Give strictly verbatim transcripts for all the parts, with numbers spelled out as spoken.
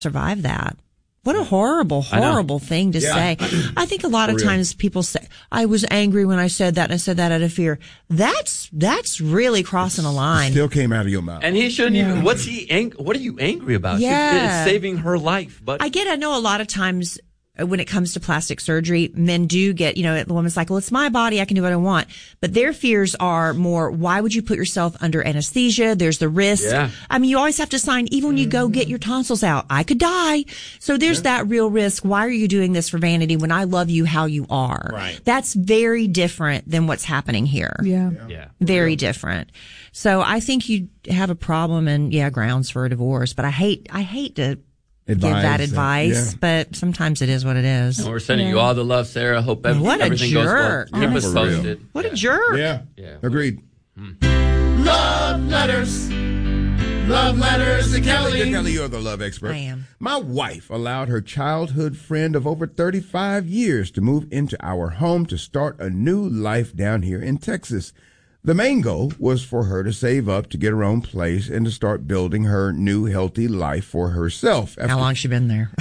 survive that. What a horrible, horrible thing to yeah. say. I think a lot of times people say, I was angry when I said that and I said that out of fear. That's, that's really crossing a line. It still came out of your mouth. And he shouldn't Yeah. even, what's he, ang- what are you angry about? Yeah. It's saving her life. But I get, I know a lot of times when it comes to plastic surgery, men do get, you know, the woman's like, well, it's my body. I can do what I want. But their fears are more, why would you put yourself under anesthesia? There's the risk. Yeah. I mean, you always have to sign, even when you go get your tonsils out, I could die. So there's yeah. that real risk. Why are you doing this for vanity when I love you how you are? Right. That's very different than what's happening here. Yeah. yeah. yeah. Very yeah. different. So I think you have a problem and yeah, grounds for a divorce, but I hate, I hate to Advise, give that advice, yeah. but sometimes it is what it is. And we're sending yeah. you all the love, Sarah. Hope everything, what a everything jerk. goes well. Keep us For posted. real. What yeah. a jerk. Yeah. Yeah. Agreed. Hmm. Love letters. Love letters to Kelly. Dear Kelly, you're the love expert. I am. My wife allowed her childhood friend of over thirty-five years to move into our home to start a new life down here in Texas. The main goal was for her to save up to get her own place and to start building her new healthy life for herself. After, How long's she been there?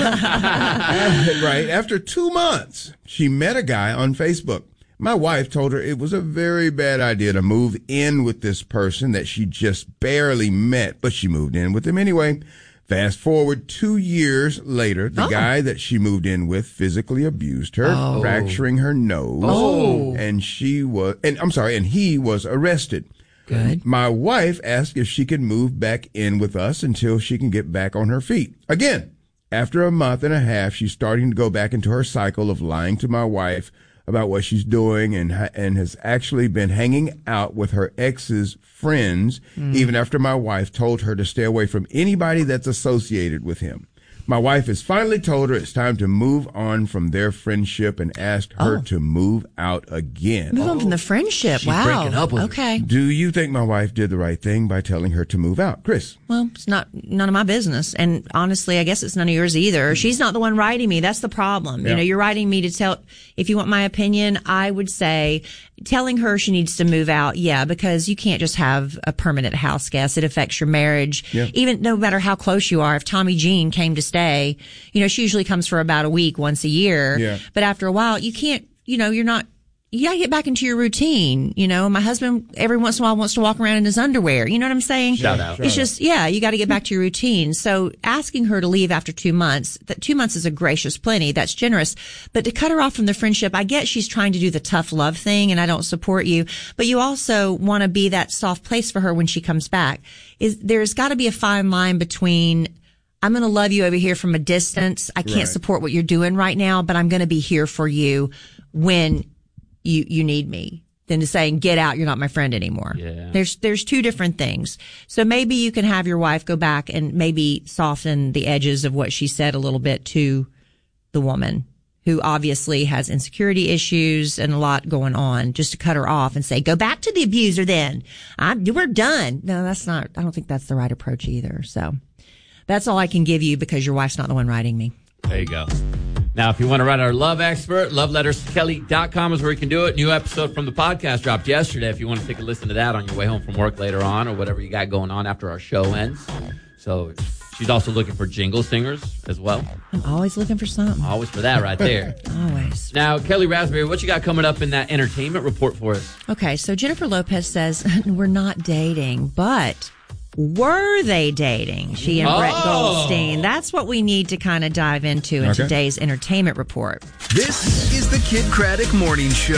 after, right. After two months, she met a guy on Facebook. My wife told her it was a very bad idea to move in with this person that she just barely met, but she moved in with him anyway. Fast forward two years later, the Oh. guy that she moved in with physically abused her, Oh. fracturing her nose. Oh. And she was, and I'm sorry, and he was arrested. Good. My wife asked if she could move back in with us until she can get back on her feet. Again, after a month and a half, she's starting to go back into her cycle of lying to my wife about what she's doing and and has actually been hanging out with her ex's friends, mm. even after my wife told her to stay away from anybody that's associated with him. My wife has finally told her it's time to move on from their friendship and asked her Oh. to move out again. Move on from the friendship. She's wow. breaking up with her. Okay. Do you think my wife did the right thing by telling her to move out? Chris? Well, it's not none of my business. And honestly, I guess it's none of yours either. She's not the one writing me. That's the problem. Yeah. You know, you're writing me to tell, if you want my opinion, I would say telling her she needs to move out. Yeah, because you can't just have a permanent house guest. It affects your marriage. Yeah. Even no matter how close you are. If Tommy Jean came to stay, you know, she usually comes for about a week, once a year. Yeah. But after a while, you can't, you know, you're not, you gotta get back into your routine. You know, my husband every once in a while wants to walk around in his underwear. You know what I'm saying? Shout out. It's just, yeah, you got to get back to your routine. So asking her to leave after two months, that two months is a gracious plenty. That's generous. But to cut her off from the friendship, I get she's trying to do the tough love thing and I don't support you, but you also want to be that soft place for her when she comes back. Is there's got to be a fine line between I'm going to love you over here from a distance. I can't Right. support what you're doing right now, but I'm going to be here for you when you, you need me, than to saying, get out, you're not my friend anymore. Yeah. There's, there's two different things. So maybe you can have your wife go back and maybe soften the edges of what she said a little bit to the woman who obviously has insecurity issues and a lot going on, just to cut her off and say, go back to the abuser then. I, we're done. No, that's not, I don't think that's the right approach either. So that's all I can give you because your wife's not the one writing me. There you go. Now, if you want to write our love expert, love letters to kelly dot com is where you can do it. New episode from the podcast dropped yesterday. If you want to take a listen to that on your way home from work later on or whatever you got going on after our show ends. So she's also looking for jingle singers as well. I'm always looking for something. Always for that right there. Always. Now, Kelly Raspberry, what you got coming up in that entertainment report for us? Okay, so Jennifer Lopez says, we're not dating, but were they dating? She and Oh. Brett Goldstein. That's what we need to kind of dive into in Okay. today's entertainment report. This is the Kid Craddock Morning Show.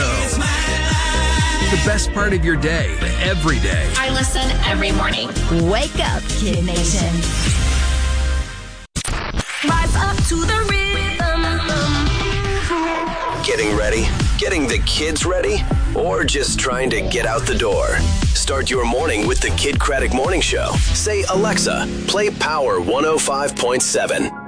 The best part of your day, every day. I listen every morning. Wake up, Kid Nation. Rise up to the rhythm. Getting ready? Getting the kids ready? Or just trying to get out the door? Start your morning with the Kid Craddock Morning Show. Say, Alexa, play Power one oh five point seven.